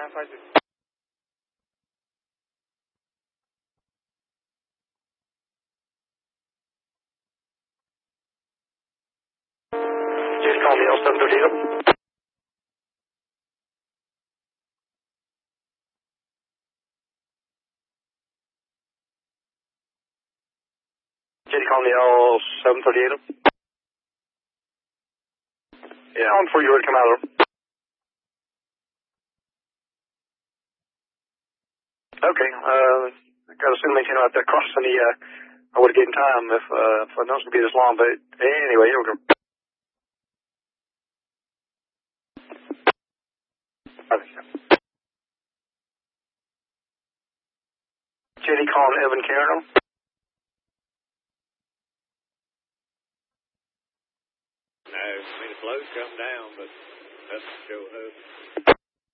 5-2. Just call me L7 Toledo. Just call me L7 Toledo. Yeah, on for you to come out of. Okay, I got to assume they came out there crossing the, I would have given time if I know it's going to be this long, but anyway, here we go. Jenny calling Evan Carroll. No, I mean, the flow's come down, but doesn't show up.